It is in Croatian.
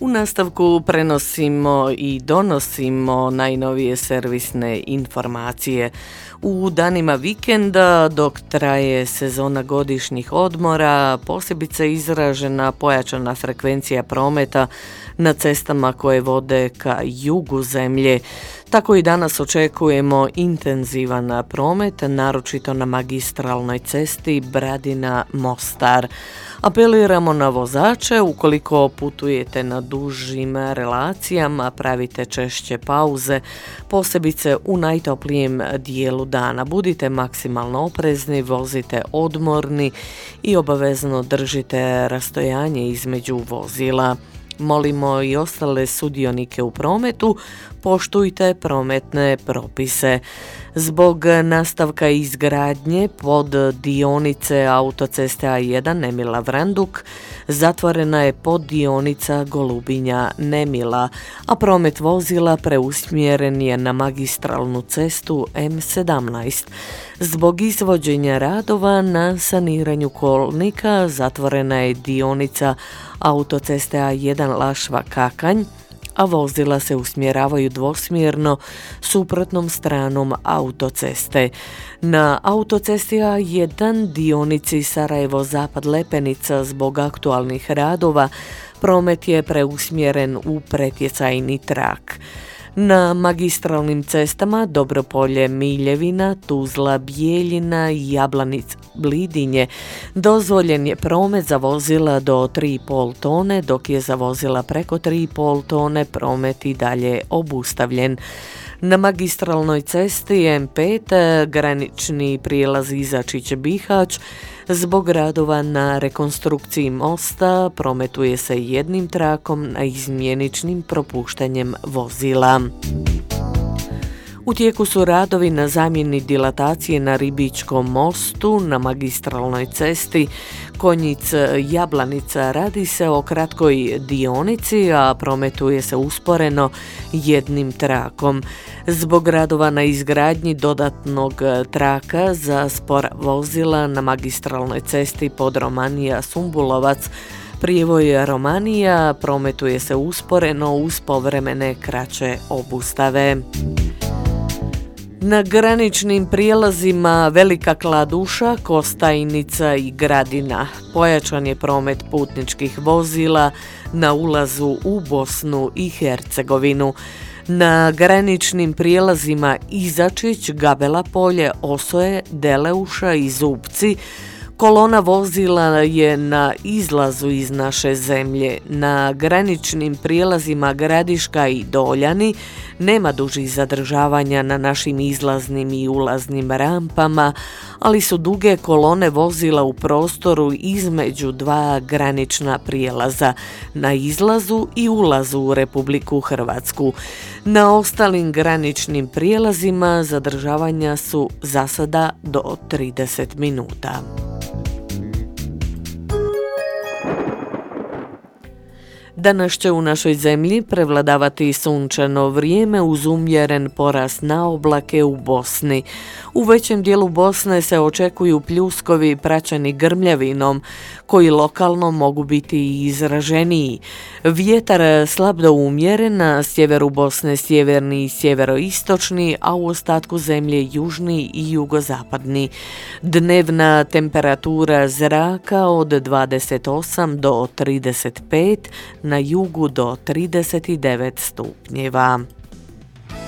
U nastavku prenosimo i donosimo najnovije servisne informacije. U danima vikenda, dok traje sezona godišnjih odmora, posebice izražena pojačana frekvencija prometa na cestama koje vode ka jugu zemlje. Tako i danas očekujemo intenzivan promet, naročito na magistralnoj cesti Bradina-Mostar. Apeliramo na vozače, ukoliko putujete na dužim relacijama, pravite češće pauze, posebice u najtoplijem dijelu dana. Budite maksimalno oprezni, vozite odmorni i obavezno držite rastojanje između vozila. Molimo i ostale sudionike u prometu, poštujte prometne propise. Zbog nastavka izgradnje pod dionice autoceste A1 Nemila-Vranduk zatvorena je poddionica Golubinja-Nemila, a promet vozila preusmjeren je na magistralnu cestu M17. Zbog izvođenja radova na saniranju kolnika zatvorena je dionica autoceste A1 Lašva-Kakanj, a vozila se usmjeravaju dvosmjerno suprotnom stranom autoceste. Na autocesti A1 dionici Sarajevo-Zapad Lepenica zbog aktualnih radova promet je preusmjeren u pretjecajni trak. Na magistralnim cestama Dobropolje-Miljevina, Tuzla-Bijeljina i Jablanic-Blidinje dozvoljen je promet za vozila do 3,5 tone, dok je za vozila preko 3,5 tone promet i dalje obustavljen. Na magistralnoj cesti M5 granični prijelaz Izačić-Bihać zbog radova na rekonstrukciji mosta prometuje se jednim trakom na izmjeničnim propuštanjem vozila. U tijeku su radovi na zamjeni dilatacije na Ribičkom mostu na magistralnoj cesti Konjic-Jablanica. Radi se o kratkoj dionici, a prometuje se usporeno jednim trakom. Zbog radova na izgradnji dodatnog traka za spora vozila na magistralnoj cesti Podromanija-Sumbulovac prijevoj Romanija prometuje se usporeno uz povremene kraće obustave. Na graničnim prijelazima Velika Kladuša, Kostajnica i Gradina pojačan je promet putničkih vozila na ulazu u Bosnu i Hercegovinu. Na graničnim prijelazima Izačić, Gabela Polje, Osoje, Deleuša i Zupci kolona vozila je na izlazu iz naše zemlje. Na graničnim prijelazima Gradiška i Doljani nema dužih zadržavanja na našim izlaznim i ulaznim rampama, ali su duge kolone vozila u prostoru između dva granična prijelaza, na izlazu i ulazu u Republiku Hrvatsku. Na ostalim graničnim prijelazima zadržavanja su za sada do 30 minuta. Danas će u našoj zemlji prevladavati sunčano vrijeme uz umjeren porast na oblake u Bosni. U većem dijelu Bosne se očekuju pljuskovi praćeni grmljavinom, koji lokalno mogu biti i izraženiji. Vjetar slab do umjeren, na sjeveru Bosne sjeverni i sjeveroistočni, a u ostatku zemlje južni i jugozapadni. Dnevna temperatura zraka od 28 do 35, na jugu do 39 stupnjeva.